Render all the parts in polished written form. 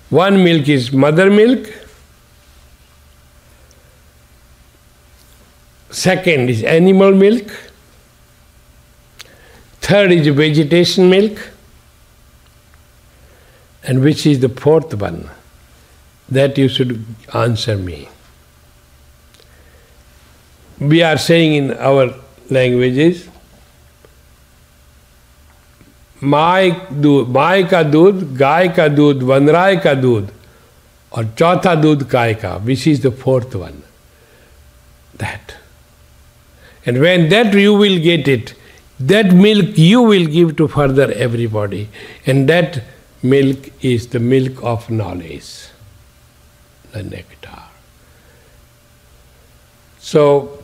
One milk is mother milk. Second is animal milk. Third is vegetation milk. And which is the fourth one? That you should answer me. We are saying in our languages, my का दूध, गाय का दूध, वनराय का दूध, और चौथा दूध गाय का, which is the fourth one. That. And when that you will get it, that milk you will give to further everybody. And that milk is the milk of knowledge, the nectar. So,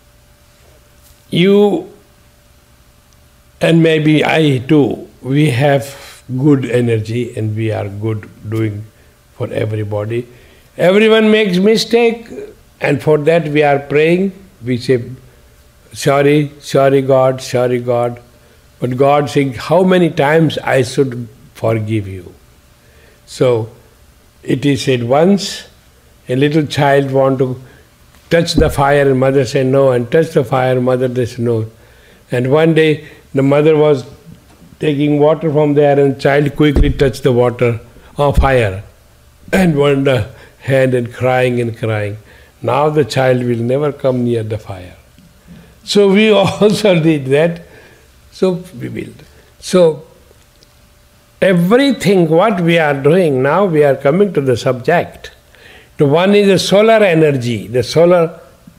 you and maybe I too, we have good energy and we are good doing for everybody. Everyone makes mistake, and for that we are praying. We say, sorry, sorry God, sorry God. But God saying, how many times I should forgive you? So, it is said once, a little child want to touch the fire and mother said no, and touch the fire, mother said no. And one day the mother was taking water from there and child quickly touched the water or fire and warmed the hand and crying and crying. Now the child will never come near the fire. So we also did that. So we will. So everything what we are doing now, we are coming to the subject. So one is the solar energy, the solar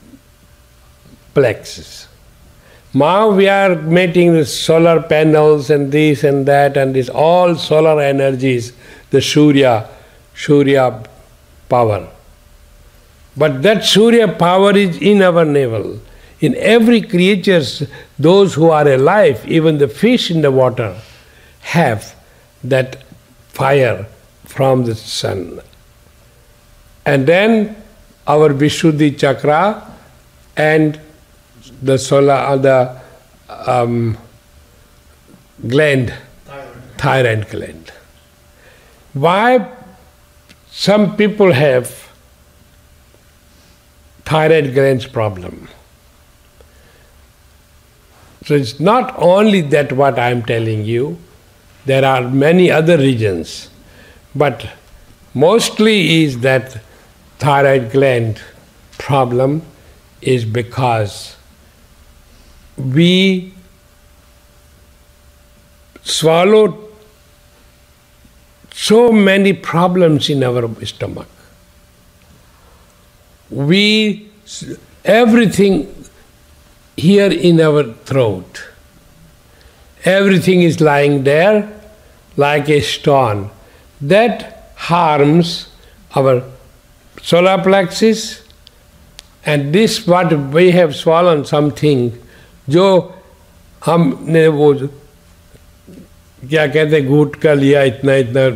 plexus. Now we are making the solar panels and this and that and this, all solar energies, the Surya power. But that Surya power is in our navel. In every creature, those who are alive, even the fish in the water, have that fire from the sun. And then our Vishuddhi chakra and the solar, gland, thyroid gland. Why some people have thyroid glands problem? So it's not only that what I am telling you, there are many other reasons, but mostly is that thyroid gland problem is because we swallowed so many problems in our stomach. Everything here in our throat, everything is lying there like a stone. That harms our solar plexus, and this what we have swallowed something, जो हमने वो क्या कहते घूट का लिया इतना इतना,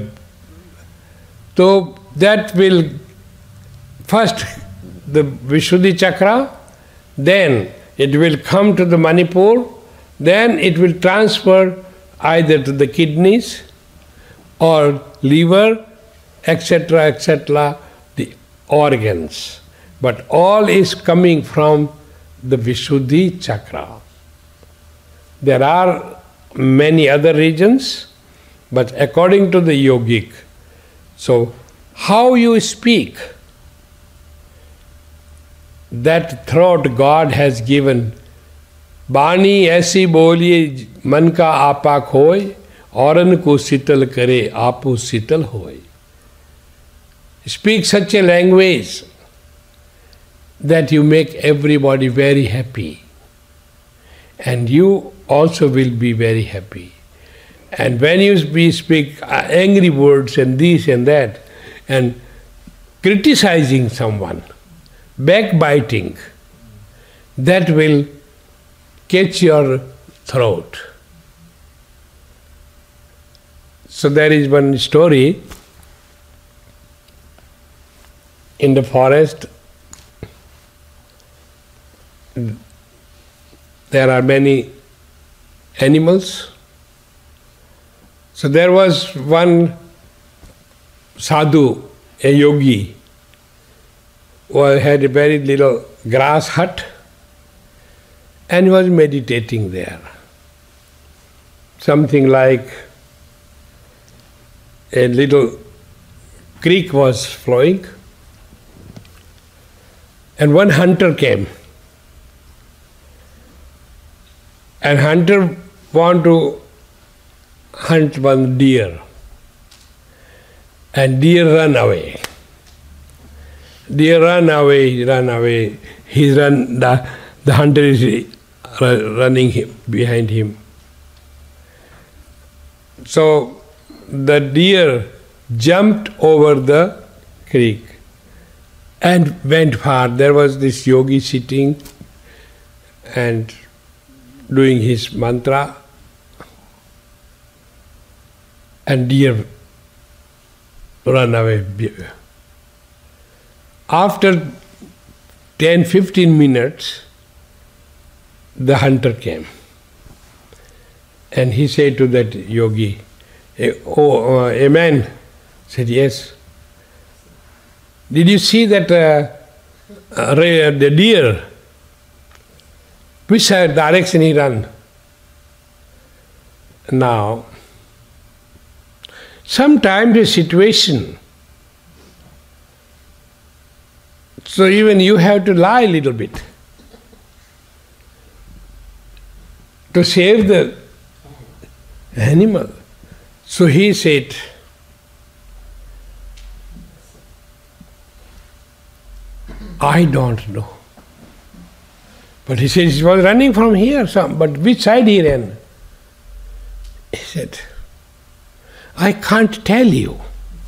तो that will first the Vishuddhi chakra, then it will come to the Manipur, then it will transfer either to the kidneys or liver, etc., the organs. But all is coming from the Vishuddhi chakra. There are many other regions, but according to the yogic, so how you speak, that throat God has given. बाणी ऐसी बोलिए मन का आपा खोए, औरन को शीतल करे आपो शीतल होए. Speak such a language that you make everybody very happy, and you also will be very happy. And when you speak angry words and this and that, and criticizing someone, backbiting, that will catch your throat. So there is one story in the forest. There are many animals. So there was one sadhu, a yogi, who had a very little grass hut and was meditating there. Something like a little creek was flowing, and one hunter came. And hunter wanted to hunt one deer, and deer ran away. Deer ran away. The hunter is running behind him. So the deer jumped over the creek and went far. There was this yogi sitting and doing his mantra, and deer ran away. After 10-15 minutes, the hunter came. And he said to that yogi, a man said, yes. Did you see that the deer? Which direction he ran? Now, sometimes a situation, so even you have to lie a little bit to save the animal. So he said, I don't know. But he said he was running from here, but which side he ran? He said, I can't tell you.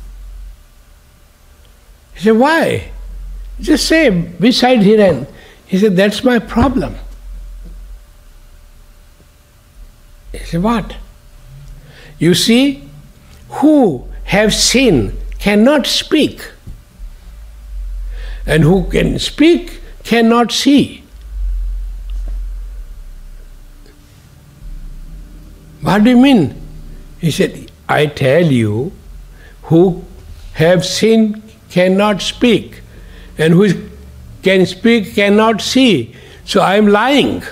He said, why? Just say which side he ran. He said, that's my problem. He said, what? You see, who have seen cannot speak, and who can speak cannot see. What do you mean? He said, I tell you, who have seen cannot speak, and who can speak cannot see. So I am lying.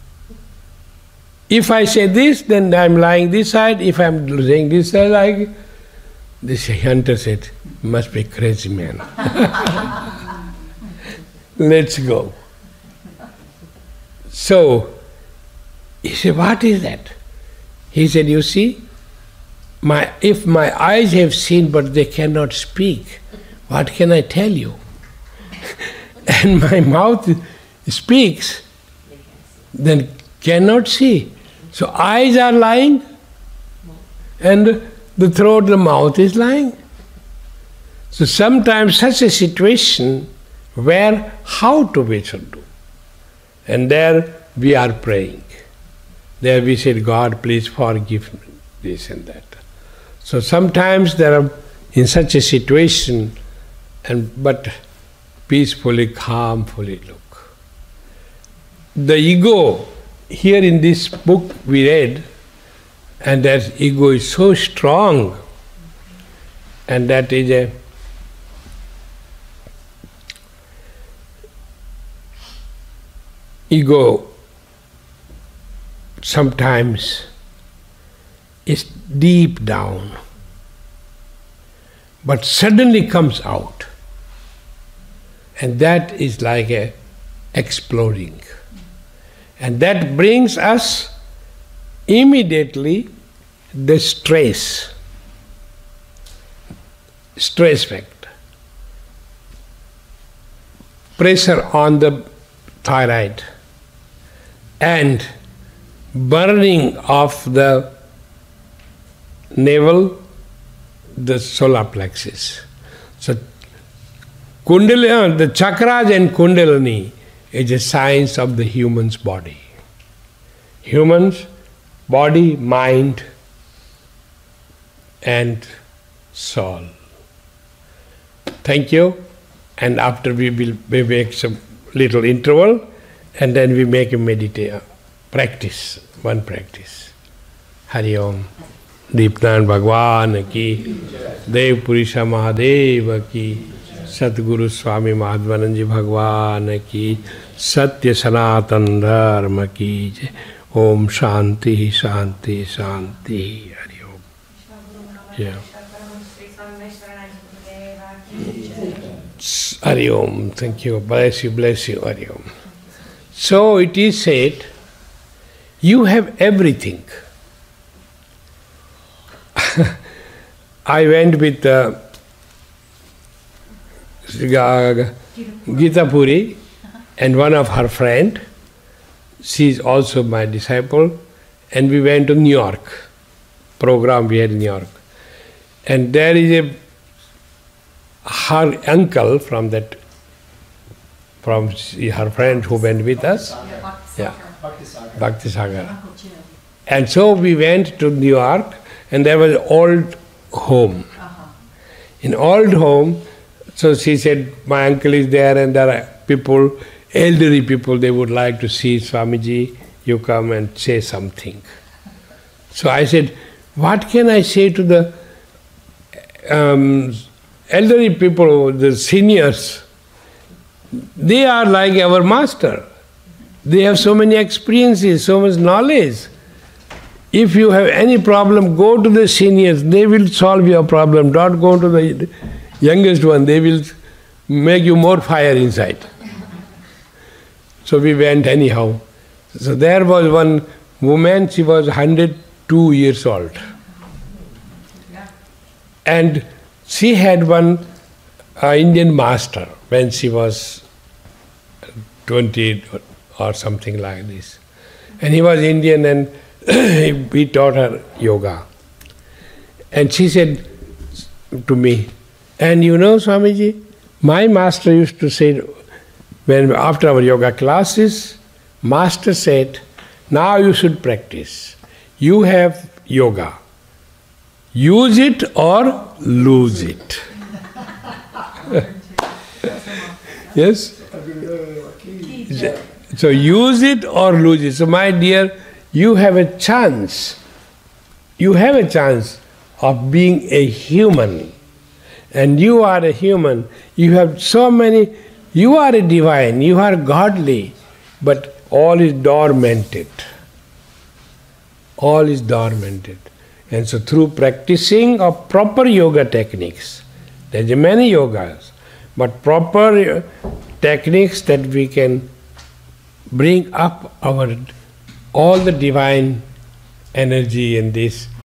If I say this, then I am lying this side. If I am saying this side, like this hunter said, must be crazy man. Let's go. So he said, what is that? He said, you see, if my eyes have seen but they cannot speak, what can I tell you? And my mouth speaks, then cannot see. So eyes are lying, and the throat, the mouth is lying. So sometimes such a situation where how we should do. And there we are praying. There we said, God, please forgive me, this and that. So sometimes there are in such a situation, but peacefully, calmly look. The ego, here in this book we read, and that ego is so strong, and that is a ego sometimes is deep down, but suddenly comes out, and that is like a exploding. And that brings us immediately the stress factor. Pressure on the thyroid and burning of the navel, the solar plexus. So Kundalini, the chakras and Kundalini is a science of the human's body. Human's body, mind and soul. Thank you. And after we make some little interval, and then we make a meditation, practice, one practice. Hari Om. Deepnarayan भगवान की, देव पुरुषा महादेव की, सतगुरु स्वामी माधवानंद जी भगवान की, सत्य सनातन धर्म की जय। ओम शांति शांति शांति। हरि ओम। जय Hari Om. Thank you. Bless you, bless you. Hari Om. So it is said, you have everything. I went with Gita Puri and one of her friend. She is also my disciple. And we went to New York. Program we had in New York. And there is her uncle from her friend who went with us. Yeah, Bhakti Sagar. And so we went to New York, and there was an old home. In old home, so she said, my uncle is there, and there are people, elderly people, they would like to see Swamiji, you come and say something. So I said, what can I say to the elderly people, the seniors? They are like our master. They have so many experiences, so much knowledge. If you have any problem, go to the seniors. They will solve your problem. Don't go to the youngest one. They will make you more fire inside. So we went anyhow. So there was one woman, she was 102 years old. And she had one Indian master when she was 20 or something like this. And he was Indian, and we taught her yoga. And she said to me, and you know, Swamiji, my master used to say, when after our yoga classes, master said, now you should practice. You have yoga. Use it or lose it. Yes? So use it or lose it. So my dear, you have a chance. You have a chance of being a human. And you are a human. You have so many, you are a divine, you are godly, but all is dormanted. All is dormanted. And so through practicing of proper yoga techniques, there are many yogas, but proper techniques that we can bring up our all the divine energy and this